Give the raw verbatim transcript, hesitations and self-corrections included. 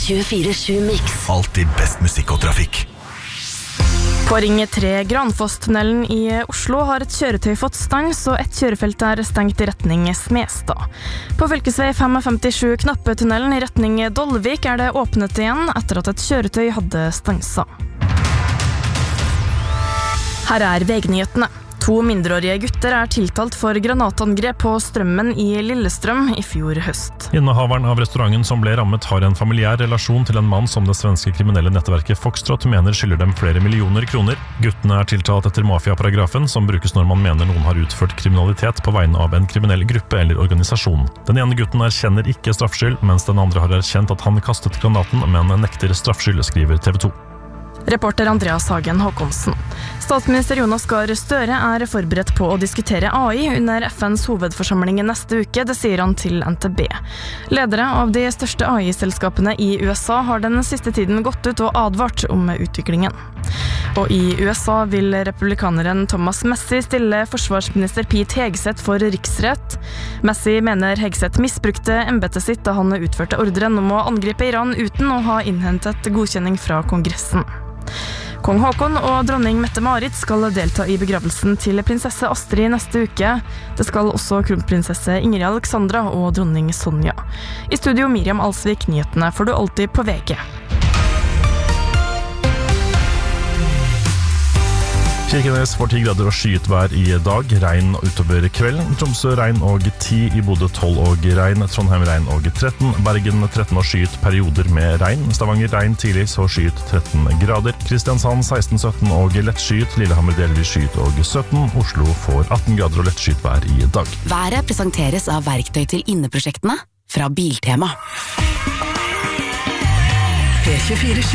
tjuefire sju Mix. Alltid best musikk og trafikk. På Ring tre Granfosstunnelen i Oslo har et kjøretøy fått stans, og et kjørefelt er stengt i retning Smestad. På fylkesvei femtifem Knappetunnelen i retning Dolvik er det åpnet igjen etter at et kjøretøy hadde stansa. Her er vegnyhetene. To mindreårige gutter er tiltalt for granatangrep på Strømmen i Lillestrøm i fjor høst. Innehaveren av restauranten som ble rammet har en familiær relasjon til en mann som det svenske kriminelle nettverket Foxtrot mener skylder dem flere millioner kroner. Guttene er tiltalt etter mafiaparagrafen, som brukes når man mener noen har utført kriminalitet på vegne av en kriminell gruppe eller organisasjon. Den ene gutten erkjenner ikke straffskyld, mens den andre har erkjent at han kastet granaten, men nekter straffskyld, skriver T V to. Reporter Andreas Hagen Håkonsen. Statsminister Jonas Gahr Støre er forberedt på å diskutere A I under F N's hovedforsamling neste uke, det sier han til N T B. Ledere av de største A I-selskapene i U S A har den siste tiden gått ut og advart om utviklingen. Og i U S A vil republikaneren Thomas Massie stille forsvarsminister Pete Hegseth for riksrett. Massie mener Hegseth misbrukte embetet sitt da han utførte ordren om å angripe Iran uten å ha innhentet godkjenning fra Kongressen. Kong Haakon og dronning Mette-Marit skal delta i begravelsen til prinsesse Astrid neste uke. Det skal også kronprinsesse Ingrid Alexandra og dronning Sonja. I studio Miriam Alsvik, nyhetene får du alltid på V G. Kirkenes får ti grader og skyet vær i dag, regn utover kvelden. Tromsø regn og ti, i Bodø tolv og regn, Trondheim regn og tretten, Bergen tretten og skyet perioder med regn, Stavanger regn tidlig så skyet tretten grader, Kristiansand seksten sytten og lett skyet, Lillehammer delvis skyet og sytten, Oslo får atten grader og lett skyet vær i dag. Været presenteres av verktøy til inneprosjektene fra Biltema. P tjuefire sju